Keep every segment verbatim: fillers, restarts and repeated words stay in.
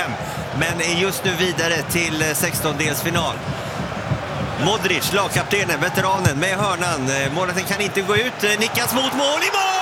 M, men är just nu vidare till sextondelsfinal. Modric, lagkaptenen, veteranen med hörnan. Målet kan inte gå ut. Nickas mot mål i mål!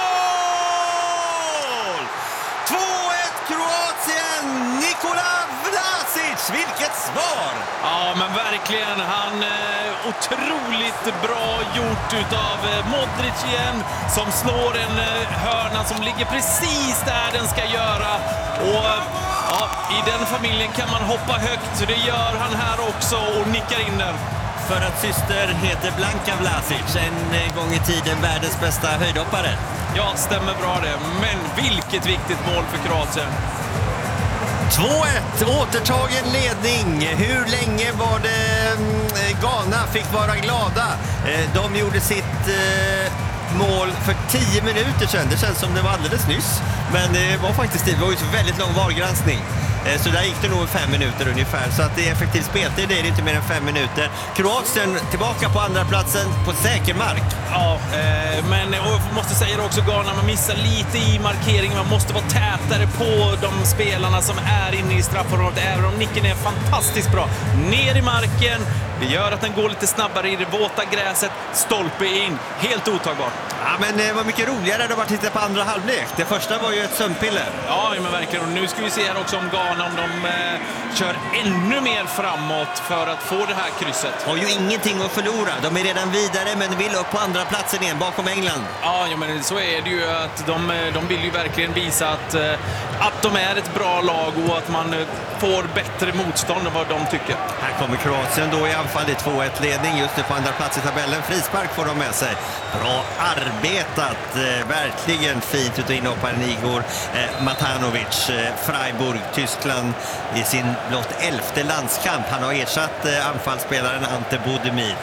två ett Kroatien! Nikola Vlasic, vilket svar! Ja, men verkligen. Han eh, otroligt bra gjort utav eh, Modric igen, som slår en eh, hörna som ligger precis där den ska göra. Och ja, i den familjen kan man hoppa högt, så det gör han här också och nickar in den. För att syster heter Blanka Vlasic, en gång i tiden världens bästa höjdhoppare. Ja, stämmer bra det. Men vilket viktigt mål för Kroatien. två ett, återtagen ledning. Hur länge var det Ghana fick vara glada? De gjorde sitt mål för tio minuter sedan. Det känns som det var alldeles nyss. Men det var faktiskt det var ju så väldigt lång vargranskning. Så där gick det nog fem minuter ungefär. Så att det är effektivt speltid, det är inte mer än fem minuter. Kroatien tillbaka på andra platsen på säker mark. Ja, eh, men och jag måste säga det också, Ghana, man missar lite i markeringen. Man måste vara tätare på de spelarna som är inne i straffområdet. Även om nicken är fantastiskt bra. Ner i marken, det gör att den går lite snabbare i det våta gräset. Stolpe in, helt otagbart. Ja, men det var mycket roligare att bara titta på andra halvlek. Det första var ju ett sömnpiller. Ja, men verkligen. Och nu ska vi se här också om Ghana, om de eh, kör ännu mer framåt för att få det här krysset. Har ju ingenting att förlora. De är redan vidare, men vill upp på andra platsen igen bakom England. Ja, ja, men så är det ju att de, de vill ju verkligen visa att, att de är ett bra lag och att man får bättre motstånd än vad de tycker. Här kommer Kroatien då i anfall i två ett ledning just nu på andra plats i tabellen. Frispark får de med sig. Bra arbetat, eh, verkligen fint utav inhopparen Igor eh, Matanovic. Eh, Freiburg, Tyskland i sin blott elfte landskamp. Han har ersatt eh, anfallsspelaren Ante Budimir.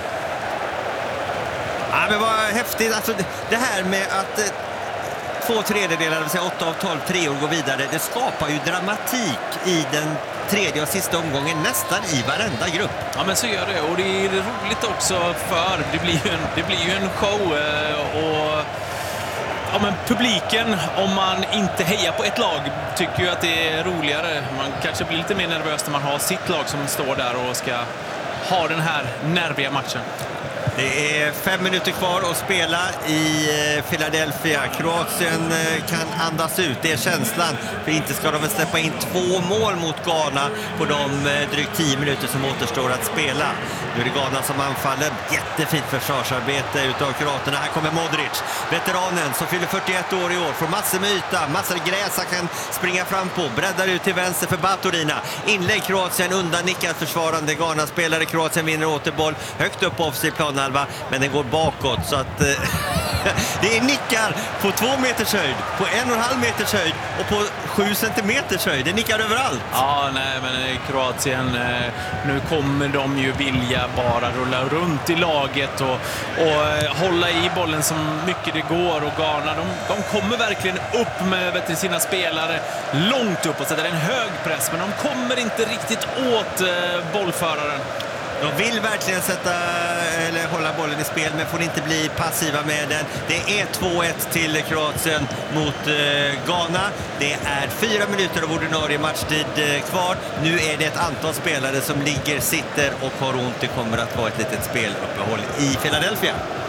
Ja, men vad häftigt. Alltså, det, det här med att eh, två tredjedelar, det vill säga åtta av tolv treor går vidare, det skapar ju dramatik i den tredje och sista omgången nästan i varenda grupp. Ja, men så gör det, och det är roligt också, för det blir ju en, det blir ju en show och ja, men publiken, om man inte hejar på ett lag, tycker ju att det är roligare. Man kanske blir lite mer nervös när man har sitt lag som står där och ska ha den här nerviga matchen. Det är fem minuter kvar att spela i Philadelphia. Kroatien kan andas ut, det är känslan. För inte ska de väl släppa in två mål mot Ghana på de drygt tio minuter som återstår att spela. Nu är det Ghana som anfaller. Jättefint försvarsarbete utav kroaterna. Här kommer Modric, veteranen som fyller fyrtioett år i år. Får massor med yta, massor gräs han kan springa fram på. Breddar ut till vänster för Baturina. Inlägg Kroatien, undan nickat försvarande Ghana-spelare. Kroatien vinner återboll högt upp på offensiv plan. Men den går bakåt, så att eh, det är nickar på två meters höjd, på en och en halv meters höjd och på sju centimeters höjd. Det nickar överallt. Ja, nej, men Kroatien, eh, nu kommer de ju vilja bara rulla runt i laget och, och eh, hålla i bollen så mycket det går. Och Ghana, de, de kommer verkligen upp med vet du, sina spelare långt upp och sätter en hög press, men de kommer inte riktigt åt eh, bollföraren. De vill verkligen sätta eller hålla bollen i spel, men får inte bli passiva med den. Det är två ett till Kroatien mot eh, Ghana. Det är fyra minuter av ordinarie matchtid eh, kvar. Nu är det ett antal spelare som ligger, sitter och har ont. Det kommer att vara ett litet speluppehåll i Philadelphia.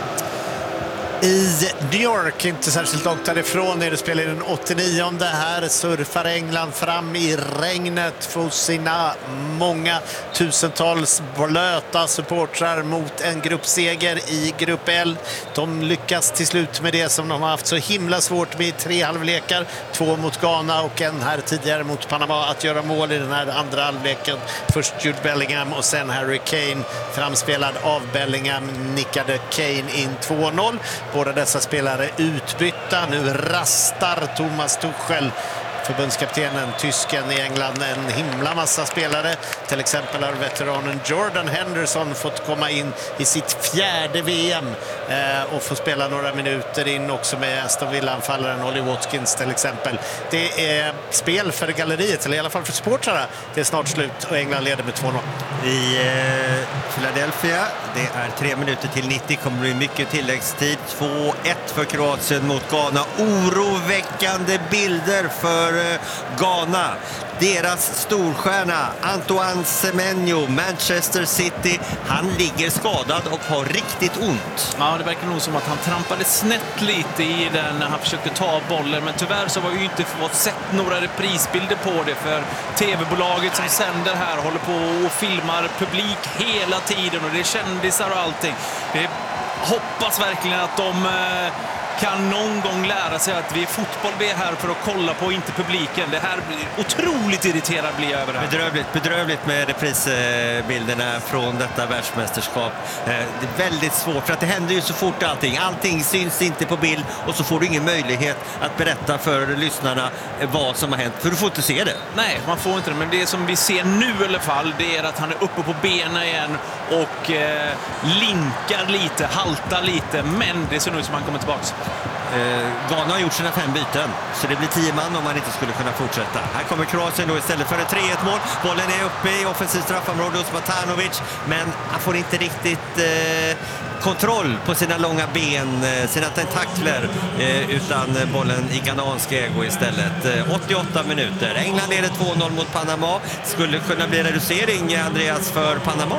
I New York, inte särskilt långt därifrån, är det spelar i den åttionionde. Här surfar England fram i regnet för sina många tusentals blöta supportrar mot en gruppseger i grupp L. De lyckas till slut med det som de har haft så himla svårt med i tre halvlekar. Två mot Ghana och en här tidigare mot Panama, att göra mål i den här andra halvleken. Först Jude Bellingham och sen Harry Kane, framspelad av Bellingham, nickade Kane in två noll. Båda dessa spelare utbytta. Nu rastar Thomas Tuchel, förbundskaptenen, tysken i England, en himla massa spelare. Till exempel har veteranen Jordan Henderson fått komma in i sitt fjärde V M eh, och få spela några minuter in också med Aston Villa-anfallaren Ollie Watkins till exempel. Det är spel för galleriet, eller i alla fall för supportrarna. Det är snart slut och England leder med två noll. I eh, Philadelphia, det är tre minuter till nittio, kommer det bli mycket tilläggstid två ett för Kroatien mot Ghana. Oroväckande bilder för eh, Ghana. Deras storstjärna Antoine Semenyo, Manchester City, han ligger skadad och har riktigt ont. Ja, det verkar nog som att han trampade snett lite i den när han försökte ta bollen, men tyvärr så har vi ju inte fått sett några reprisbilder på det, för tv-bolaget som sänder här håller på och filmar publik hela tiden och det är kändisar och allting. Det hoppas verkligen att de kan någon gång lära sig att vi är fotboll vi är här för att kolla på, inte publiken. Det här blir otroligt irriterad blir jag över det här. Bedrövligt, bedrövligt med reprisbilderna från detta världsmästerskap. Det är väldigt svårt för att det händer ju så fort allting. Allting syns inte på bild och så får du ingen möjlighet att berätta för lyssnarna vad som har hänt. För du får inte se det. Nej, man får inte det. Men det som vi ser nu i alla fall, det är att han är uppe på benen igen och eh, linkar lite, haltar lite. Men det ser nu ut som han kommer tillbaka. Eh, Ghana har gjort sina fem byten, så det blir tio man om man inte skulle kunna fortsätta. Här kommer Kroatien då istället för ett tre ett mål. Bollen är uppe i offensiv straffområde hos Matanovic, men han får inte riktigt eh, kontroll på sina långa ben, eh, sina tentakler, eh, utan bollen i ghanansk ägo istället. Eh, åttioåtta minuter. England leder två noll mot Panama. Skulle kunna bli reducering, Andreas, för Panama.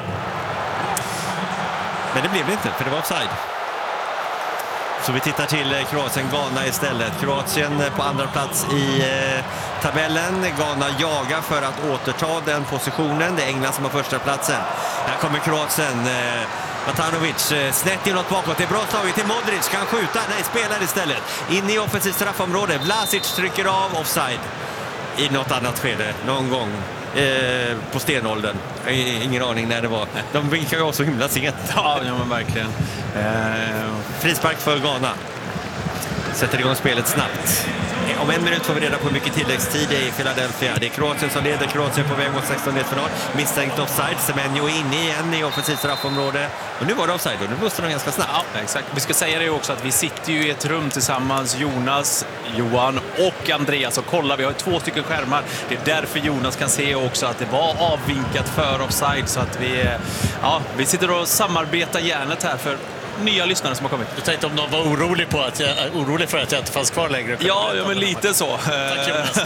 Men det blev det inte, för det var offside. Så vi tittar till Kroatien-Ghana istället. Kroatien på andra plats i eh, tabellen. Ghana jagar för att återta den positionen. Det är England som har första platsen. Här kommer Kroatien. Eh, Matanovic eh, snett inåt bakåt. Det är bra slaget till Modric. Kan skjuta. Nej, spelar istället. In i offensivt straffområde. Vlasic trycker av offside. I något annat skede. Någon gång. Eh, på stenåldern. Ingen aning när det var. De vinkar ju också himla sent. Ja, ja men verkligen. Eh... Frispark för Ghana. Sätter igång spelet snabbt. Om en minut får vi reda på hur mycket tilläggstid i Philadelphia. Det är Kroatien som leder. Kroatien på väg mot sexton-final. Misstänkt offside. Semenyo inne igen i offensivt straffområde. Och nu var det offside och nu måste de ganska snabbt. Ja, exakt. Vi ska säga det också att vi sitter ju i ett rum tillsammans, Jonas, Johan och Andreas, och kolla, vi har två stycken skärmar. Det är därför Jonas kan se också att det var avvinkat för offside, så att vi, ja, vi sitter och samarbetar hjärnet här för nya lyssnare som har kommit. Du tänkte om någon var orolig, på att jag, orolig för att jag inte fanns kvar längre. Ja, ja men lite så. Tack Jonas.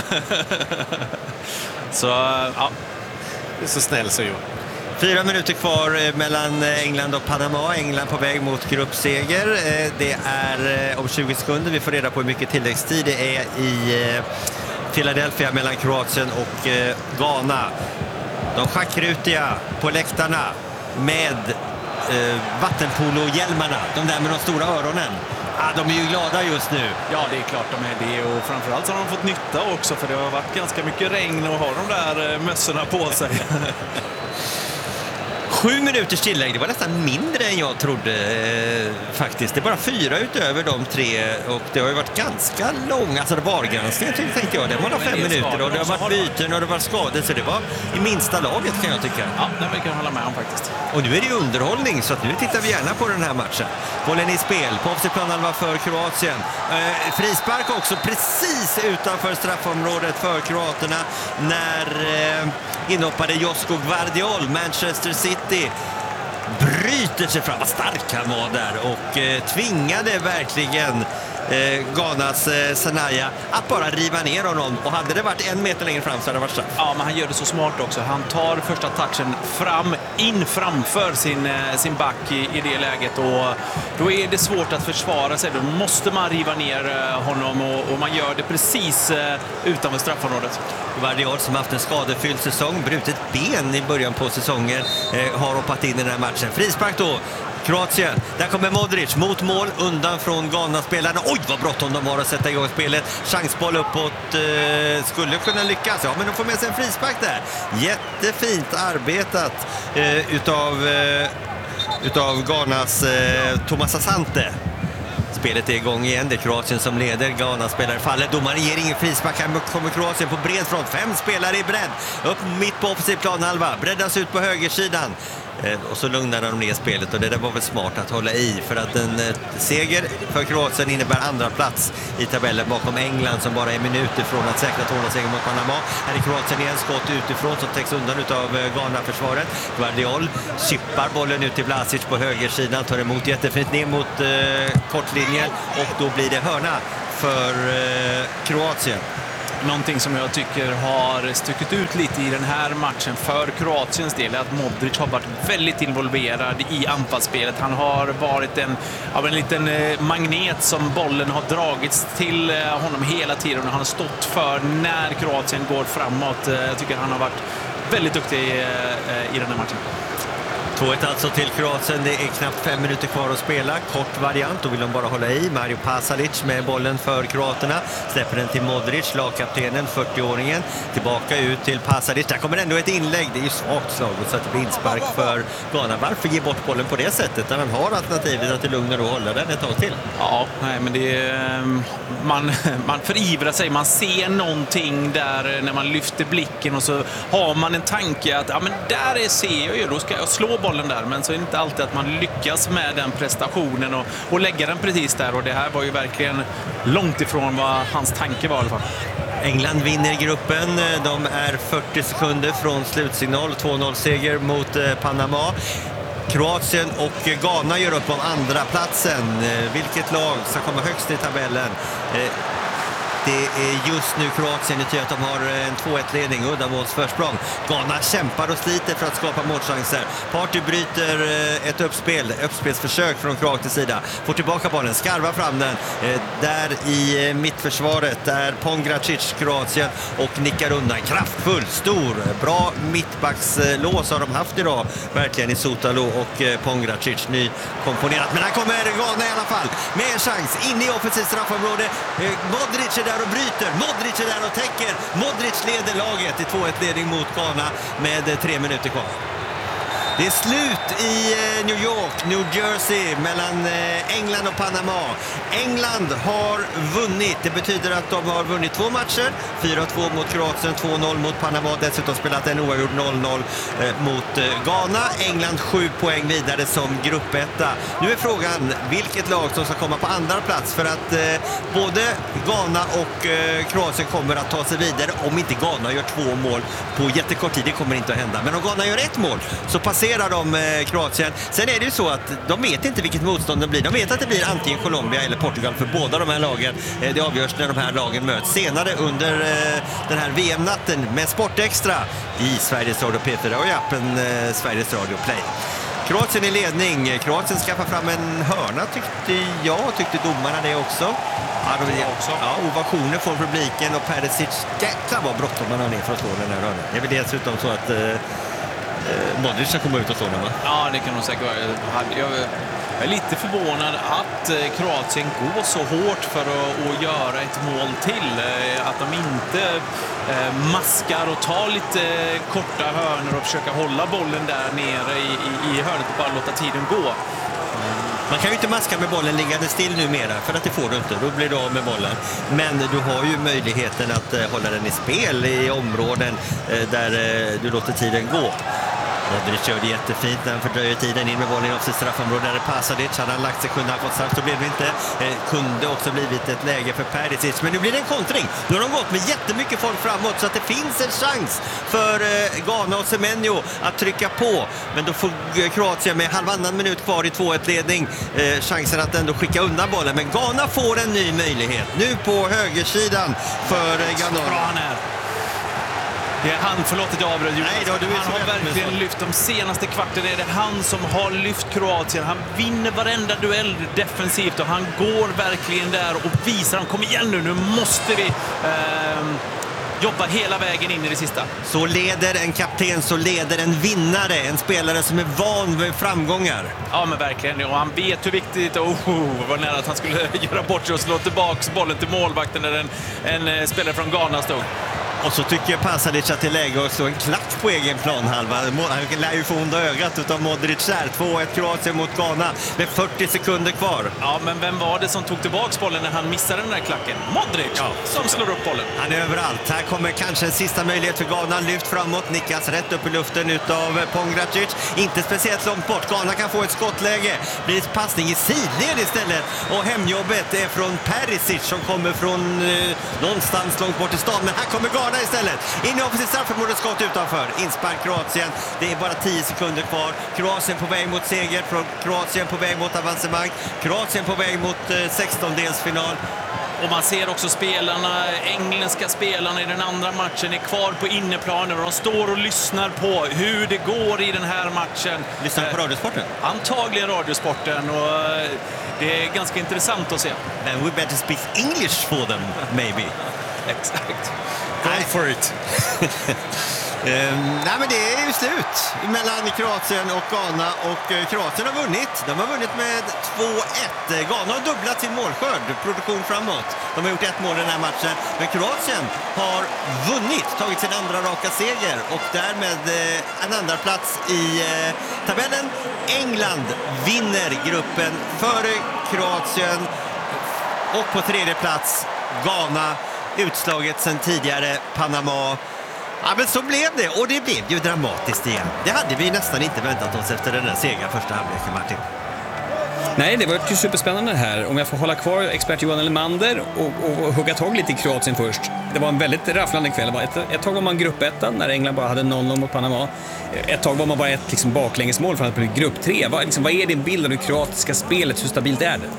Så, ja. Du är så snäll så Johan. Fyra minuter kvar mellan England och Panama. England på väg mot gruppseger. Det är om tjugo sekunder. Vi får reda på hur mycket tilläggstid det är i Philadelphia mellan Kroatien och Ghana. De schackrutiga på läktarna med eh, vattenpolo-hjälmarna. De där med de stora öronen. Ah, de är ju glada just nu. Ja, det är klart de är det. Och framförallt så har de fått nytta också, för det har varit ganska mycket regn och har de där mössorna på sig. Sju minuters tillägg, det var nästan mindre än jag trodde eh, faktiskt. Det är bara fyra utöver de tre och det har ju varit ganska långa, alltså det var granskning tänkte jag. Det var fem minuter och det har varit byten och det var skador, så det var i minsta laget kan jag tycka. Ja, det kan jag hålla med om faktiskt. Och nu är det ju underhållning, så att nu tittar vi gärna på den här matchen. Bollen i spel, på offensiv planhalva för Kroatien. Eh, frispark också precis utanför straffområdet för kroaterna när eh, inhoppade Josko Gvardiol, Manchester City, bryter sig fram. Vad stark han var där och eh, tvingade verkligen eh, Ghanas eh, Sanaya att bara riva ner honom. Och hade det varit en meter längre fram så hade det varit straff. Ja, men han gör det så smart också. Han tar första touchen fram, in framför sin, eh, sin back i, i det läget. Och då är det svårt att försvara sig. Då måste man riva ner eh, honom och, och man gör det precis eh, utanför straffområdet. Gvardiol som haft en skadefylld säsong, brutit ben i början på säsongen, eh, har hoppat in i den här matchen. Frispark då, Kroatien. Där kommer Modric mot mål, undan från Ghana-spelarna. Oj, vad bråttom de har att sätta igång spelet. Chansboll uppåt, eh, skulle kunna lyckas. Ja, men de får med sig en frispark där. Jättefint arbetat eh, utav, eh, utav Ghanas eh, Thomas Asante. Spelet är igång igen, det är Kroatien som leder. Ghana spelar i fallet, domaren ger ingen frispark. Här kommer Kroatien på bred front, fem spelare i bredd. Upp mitt på offensiv planhalva, breddas ut på högersidan. Och så lugnade de ner spelet och det där var väl smart att hålla i, för att en seger för Kroatien innebär andra plats i tabellen bakom England som bara är minuter från att säkra två-noll-seger mot Panama. Här i Kroatien igen skott utifrån som täcks undan av Ghana-försvaret. Guardiol chippar bollen ut till Vlasic på högersidan, tar emot jättefint ner mot eh, kortlinjen och då blir det hörna för eh, Kroatien. Någonting som jag tycker har stuckit ut lite i den här matchen för Kroatiens del är att Modric har varit väldigt involverad i anfallsspelet. Han har varit en, av en liten magnet som bollen har dragits till honom hela tiden. Han har stått för när Kroatien går framåt. Jag tycker han har varit väldigt duktig i den här matchen. två ett alltså till Kroatien. Det är knappt fem minuter kvar att spela. Kort variant, då vill de bara hålla i. Mario Pasalic med bollen för kroaterna. Släpper den till Modric, lagkaptenen, fyrtioåringen. Tillbaka ut till Pasalic. Där kommer ändå ett inlägg. Det är ju svagt slag så att det blir inspark för Ghana. Varför ge bort bollen på det sättet när man har alternativet att det lugnar och hålla den ett tag till? Ja, nej, men det är, man, man förivrar sig. Man ser någonting där när man lyfter blicken och så har man en tanke att ja, men där är ser jag ju, då ska jag slå bollen där, men så är det inte alltid att man lyckas med den prestationen och, och lägga den precis där, och det här var ju verkligen långt ifrån vad hans tanke var i alla fall. England vinner gruppen. De är fyrtio sekunder från slutsignal. två-noll-seger mot Panama. Kroatien och Ghana gör upp om andra platsen. Vilket lag ska komma högst i tabellen? Det är just nu Kroatien i att de har en två ett-ledning, uddamålsförsprång. Ghana kämpar och sliter för att skapa målchanser. Party bryter ett uppspel, uppspelsförsök från Kroatiens sida. Får tillbaka bollen, skarvar fram den. Där i mittförsvaret där Pongracic, Kroatien, och nickar undan. Kraftfull, stor, bra mittbackslås har de haft idag. Verkligen i Sotalo och Pongracic, ny komponerat. Men här kommer Ghana i alla fall med en chans in i offensivt straffområde. Modric är där och bryter. Modric är där och täcker. Modric leder laget i två ett-ledning mot Ghana med tre minuter kvar. Det är slut i New York, New Jersey, mellan England och Panama. England har vunnit. Det betyder att de har vunnit två matcher. fyra två mot Kroatien, två noll mot Panama. Dessutom spelat en oavgjord noll noll mot Ghana. England sju poäng vidare som gruppetta. Nu är frågan vilket lag som ska komma på andra plats, för att eh, både Ghana och eh, Kroatien kommer att ta sig vidare om inte Ghana gör två mål på jättekort tid. Det kommer inte att hända. Men om Ghana gör ett mål så passerar de eh, Kroatien. Sen är det ju så att de vet inte vilket motstånd det blir. De vet att det blir antingen Colombia eller Portugal för båda de här lagen. Eh, det avgörs när de här lagen möts senare under eh, den här V M-natten med Sportextra i Sveriges Radio P fyra och i appen eh, Sveriges Radio Play. Kroatien i ledning. Kroatien skaffar fram en hörna tyckte jag, tyckte domarna det också. Ja, de, ja, ovationer från publiken och Perisic, jäkla vad bråttom man har ner för att slå den här hörnan. Det är väl dessutom så att eh, Modric ska komma ut och slå den, va? Ja, det kan nog säkert vara. Jag är lite förvånad att Kroatien går så hårt för att, att göra ett mål till. Att de inte maskar och tar lite korta hörnor och försöker hålla bollen där nere i, i, i hörnet och bara låta tiden gå. Man kan ju inte maska med bollen liggande still numera, för att det får du inte, då blir du av med bollen. Men du har ju möjligheten att uh, hålla den i spel i områden uh, där uh, du låter tiden gå. Modric gör det jättefint när han fördröjer tiden in med bollen i sitt straffområde. Där Pasalic, hade han lagt sig, kunde han fått straff, så blev det inte. Eh, kunde också blivit ett läge för Perisic. Men nu blir det en kontring. Nu har de gått med jättemycket folk framåt så att det finns en chans för eh, Ghana och Semenyo att trycka på. Men då får Kroatien med halvannan minut kvar i två ett-ledning eh, chansen att ändå skicka undan bollen. Men Ghana får en ny möjlighet. Nu på högersidan för eh, Ghana. Det är han, förlåt att jag avbröt. Nej då, du han har verkligen lyft de senaste kvarten. Är det han som har lyft Kroatien. Han vinner varenda duell defensivt och han går verkligen där och visar. Han, kom igen nu, nu måste vi eh, jobba hela vägen in i det sista. Så leder en kapten, så leder en vinnare. En spelare som är van vid framgångar. Ja, men verkligen. Och han vet hur viktigt. Oh, vad nära att han skulle göra bort sig och slå tillbaka bollen till målvakten när en, en spelare från Ghana stod. Och så tycker Pasalic att det är läge att slå en klack på egen planhalva. Han lär ju få onda ögat utav Modric där. två ett Kroatien mot Ghana med fyrtio sekunder kvar. Ja, men vem var det som tog tillbaks bollen när han missade den där klacken? Modric, ja, som slår upp bollen. Han är överallt. Här kommer kanske en sista möjlighet för Ghana. Lyft framåt, nickas rätt upp i luften utav Pongracic. Inte speciellt långt bort. Ghana kan få ett skottläge. Blir ett passning i sidled istället. Och hemjobbet är från Perisic som kommer från eh, någonstans långt bort i stan. Men här kommer Ghana istället. In i offensivt straffområde, skott utanför. Inspark Kroatien. Det är bara tio sekunder kvar. Kroatien på väg mot seger. Kroatien på väg mot avancemang. Kroatien på väg mot eh, sextondelsfinal. Och man ser också spelarna, engelska spelarna i den andra matchen är kvar på inneplanen och de står och lyssnar på hur det går i den här matchen. Lyssnar på radiosporten? Antagligen radiosporten, och det är ganska intressant att se. And we better speak English for them, maybe. Exakt. Go for it. Um, nej men det är ju slut mellan Kroatien och Ghana, och uh, Kroatien har vunnit. De har vunnit med två ett. Ghana har dubblat sin målskörd, produktion framåt. De har gjort ett mål i den här matchen. Men Kroatien har vunnit, tagit sin andra raka seger och därmed uh, en andra plats i uh, tabellen. England vinner gruppen före Kroatien, och på tredje plats Ghana, utslaget sedan tidigare Panama. Ja, men så blev det, och det blev ju dramatiskt igen. Det hade vi nästan inte väntat oss efter den där sega första halvleken, Martin. Nej, det var ju superspännande här. Om jag får hålla kvar expert Johan Elmander och, och, och hugga tag lite i Kroatien först. Det var en väldigt rafflande kväll. Ett, ett tag var man gruppettan när England bara hade noll noll mot Panama. Ett tag var man bara ett liksom, baklängesmål från att bli grupp tre. Vad, liksom, vad är din bild av det kroatiska spelet? Hur stabilt är det?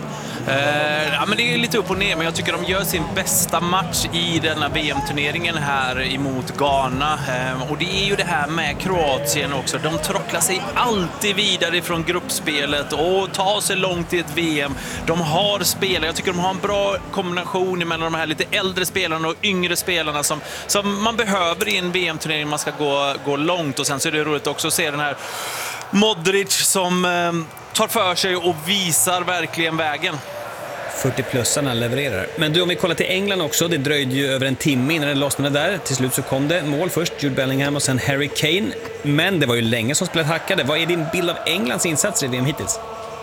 Uh, ja, men det är lite upp och ner, men jag tycker de gör sin bästa match i denna V M-turneringen här emot Ghana. Uh, och det är ju det här med Kroatien också. De trocklar sig alltid vidare från gruppspelet och tar sig långt i ett V M. De har spelare, jag tycker de har en bra kombination mellan de här lite äldre spelarna och yngre spelarna som, som man behöver i en V M-turnering. Man ska gå, gå långt, och sen så är det roligt också att se den här Modric som uh, tar för sig och visar verkligen vägen. fyrtio-plussarna levererar. Men du, om vi kollar till England också, det dröjde ju över en timme innan det lossnade där. Till slut så kom det mål först, Jude Bellingham och sen Harry Kane. Men det var ju länge som spelet hackade. Vad är din bild av Englands insatser i V M hittills?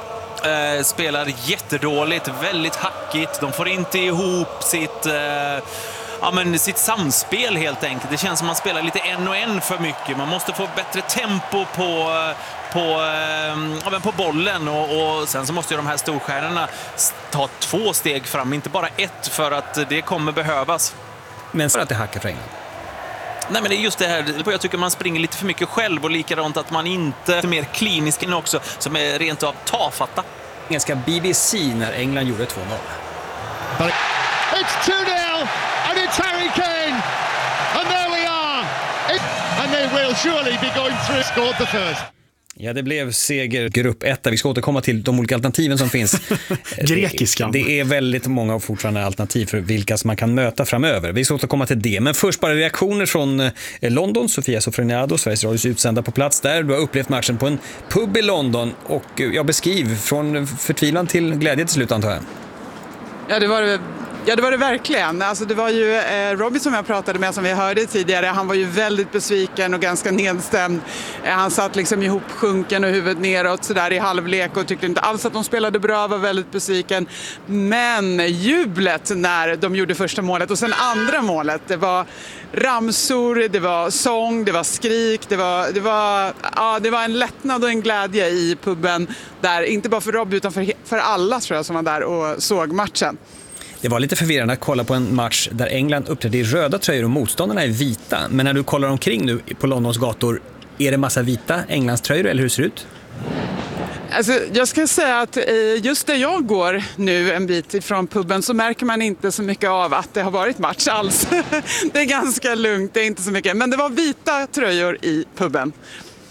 Eh, spelar jättedåligt, väldigt hackigt. De får inte ihop sitt... Eh... Ja, men sitt samspel helt enkelt. Det känns som man spelar lite en och en för mycket. Man måste få bättre tempo på, på, ja, men på bollen. Och, och sen så måste ju de här storstjärnorna ta två steg fram, inte bara ett, för att det kommer behövas. Men för att det hackar för England? Nej, men det är just det här. Jag tycker man springer lite för mycket själv, och likadant att man inte är mer klinisk än också, som är rent av tafatta. Engelska B B C när England gjorde två noll. It's two nil and it's Harry Kane, and there we are, It, and they will surely be going through. Scored the first. Ja, det blev seger grupp ett. Vi ska återkomma till de olika alternativen som finns. Grekiskan. Det, det är väldigt många och fortfarande alternativ för vilka som man kan möta framöver. Vi ska återkomma till det. Men först bara reaktioner från London. Sofia Sofroniado, Sveriges Radios utsända på plats där. Du har upplevt matchen på en pub i London. Och jag beskriv från förtvivlan till glädje till slut, antar jag. Ja, det var det. Ja, det var det verkligen. Alltså, det var ju eh, Robbie som jag pratade med, som vi hörde tidigare. Han var ju väldigt besviken och ganska nedstämd. Eh, han satt liksom ihop sjunken och huvudet neråt så där i halvlek och tyckte inte alls att de spelade bra, var väldigt besviken. Men jublet när de gjorde första målet och sen andra målet, det var ramsor, det var sång, det var skrik, det var, det var, ja, det var en lättnad och en glädje i puben där, inte bara för Robbie utan för, för alla, tror jag, som var där och såg matchen. Det var lite förvirrande att kolla på en match där England uppträdde i röda tröjor och motståndarna är vita. Men när du kollar omkring nu på Londons gator, är det massa vita Englands tröjor eller hur ser det ut? Alltså, jag ska säga att just där jag går nu en bit ifrån puben så märker man inte så mycket av att det har varit match alls. Det är ganska lugnt, det är inte så mycket. Men det var vita tröjor i puben.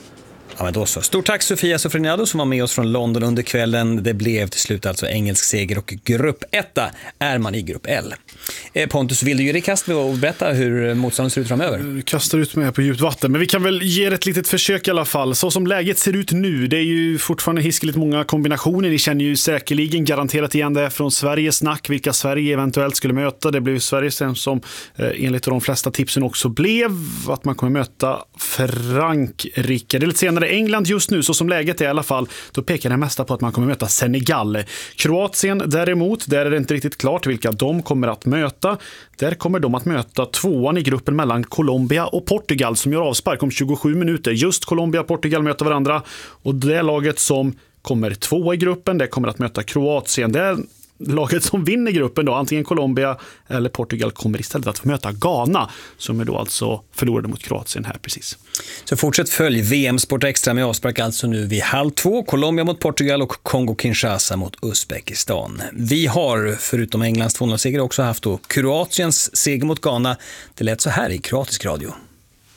Ja, men då så. Stort tack Sofia Sofroniado som var med oss från London under kvällen. Det blev till slut alltså engelsk seger och grupp etta är man i grupp L. Pontus, vill du ge dig kast med att berätta hur motståndet ser ut framöver? Du kastar ut mig på djupt vatten, men vi kan väl ge ett litet försök i alla fall. Så som läget ser ut nu, det är ju fortfarande hiskeligt många kombinationer. Ni känner ju säkerligen garanterat igen det från Sveriges snack, vilka Sverige eventuellt skulle möta. Det blev Sverige sen som eh, enligt de flesta tipsen också blev att man kommer möta Frankrike. Det är lite senare England just nu, så som läget är i alla fall, då pekar det mesta på att man kommer möta Senegal. Kroatien däremot, där är det inte riktigt klart vilka de kommer att möta. Där kommer de att möta tvåan i gruppen mellan Colombia och Portugal som gör avspark om tjugosju minuter. Just Colombia och Portugal möter varandra, och det laget som kommer tvåa i gruppen, det kommer att möta Kroatien. Det laget som vinner gruppen då, antingen Colombia eller Portugal, kommer istället att få möta Ghana som är då alltså förlorade mot Kroatien här precis. Så fortsätt följ V M Sport Extra med avspark alltså nu vid halv två. Colombia mot Portugal och Kongo-Kinshasa mot Uzbekistan. Vi har förutom Englands två noll-seger också haft då Kroatiens seger mot Ghana. Det lät så här i kroatisk radio.